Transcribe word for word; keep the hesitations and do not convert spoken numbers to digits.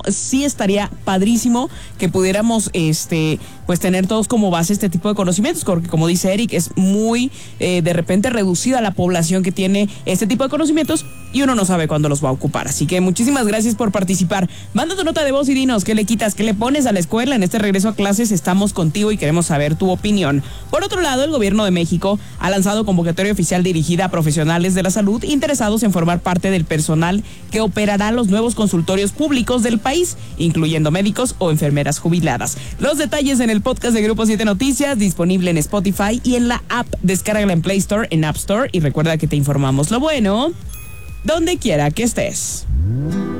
sí estaría padrísimo que pudiéramos este pues tener todos como base este tipo de conocimientos, porque como dice Eric, es muy eh, de repente reducida la población que tiene este tipo de conocimientos y uno no sabe cuándo los va a ocupar. Así que muchísimas gracias por participar. Manda tu nota de voz y dinos qué le quitas, qué le pones a la escuela en este regreso a clases. Estamos contigo y queremos saber tu opinión. Por otro lado, el gobierno de México ha lanzado convocatoria oficial dirigida a profesionales de la salud interesados en formar parte del personal que operará los nuevos consultorios públicos del país, incluyendo médicos o enfermeras jubiladas. Los detalles en el podcast de Grupo siete Noticias, disponible en Spotify y en la app. Descárgala en Play Store, en App Store, y recuerda que te informamos lo bueno donde quiera que estés.